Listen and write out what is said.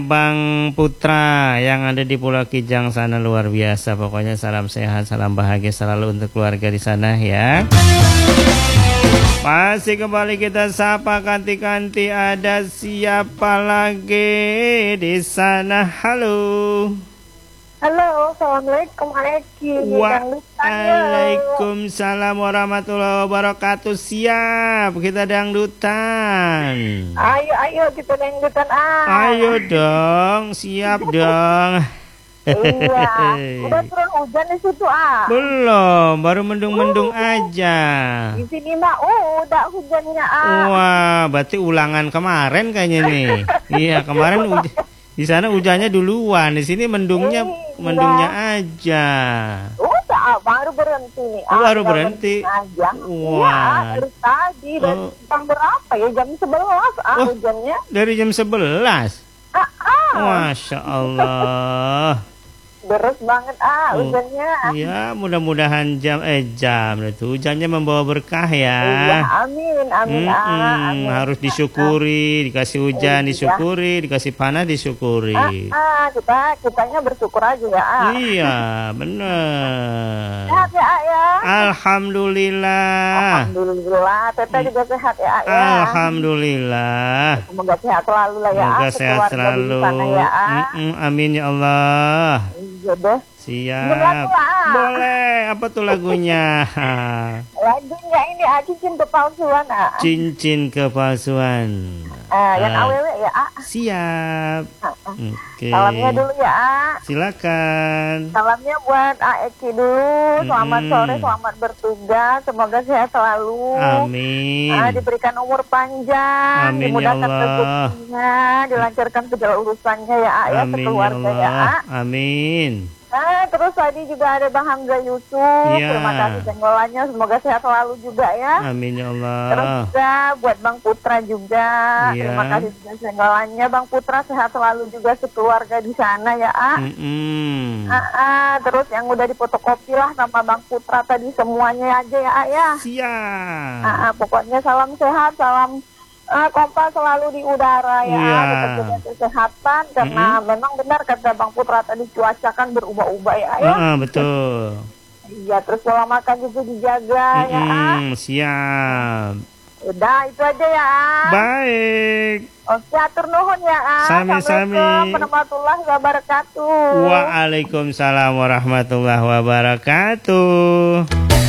Bang Putra yang ada di Pulau Kijang sana luar biasa. Pokoknya salam sehat, salam bahagia selalu untuk keluarga di sana ya. Masih kembali kita sapa kanti-kanti, ada siapa lagi di sana? Halo. Halo, assalamualaikum. Waalaikumsalam warahmatullahi wabarakatuh. Siap, kita dangdutan. Ayo kita dangdutan. Ayo dong, siap dong. Iya, udah turun hujan di situ Belum, baru mendung-mendung aja. Di sini mah udah hujannya Wah, berarti ulangan kemarin kayaknya nih. Iya, kemarin di sana hujannya duluan, di sini mendungnya aja. Udah, baru berhenti nih. Baru berhenti. Aja. Wah. Dari tadi jam berapa ya? Jam 11 hujannya. Dari jam 11. Masya Allah. Deras banget hujannya. Ya, mudah-mudahan jam itu hujannya membawa berkah ya. Iya, amin. Harus disyukuri, dikasih hujan disyukuri, dikasih panas disyukuri. Kitanya bersyukur aja ya. Iya, benar. Sehat ya. Alhamdulillah. Alhamdulillah, Teteh juga sehat ya. Alhamdulillah. Semoga sehat selalu lah ya. Semoga sehat selalu. Amin ya Allah. Iya deh. Siap. Boleh. Apa tuh lagunya? Lagunya ini cincin kepalsuan. Cincin kepalsuan. Yang awewe ya. Siap. Oke. Salamnya dulu ya. Silakan. Salamnya buat Eki dulu. Selamat sore, selamat bertugas. Semoga sehat selalu. Amin. Diberikan umur panjang. Amin, dimudahkan ya Allah. rezekinya, dilancarkan segala urusannya ya. Amin, sekeluarga ya Allah. ya. Amin. Terus tadi juga ada Bang Hamzah Yusuf. Ya. Terima kasih jenggolannya. Semoga sehat selalu juga ya. Amin ya Allah. Terus juga buat Bang Putra juga. Ya. Terima kasih juga jenggolannya. Bang Putra sehat selalu juga sekeluarga di sana ya. Terus yang udah difotokopi lah sama Bang Putra tadi semuanya aja ya. Siap. Pokoknya salam sehat, salam kompas selalu di udara ya. Kita jaga kesehatan karena memang benar kata Bang Putra tadi cuaca kan berubah-ubah ya. Betul. Iya, terus pola makan juga dijaga ya. Siap. Udah itu aja ya. Baik. Oke, atur nuhun ya. Sami-sami. Assalamualaikum warahmatullahi wabarakatuh. Waalaikumsalam warahmatullahi wabarakatuh.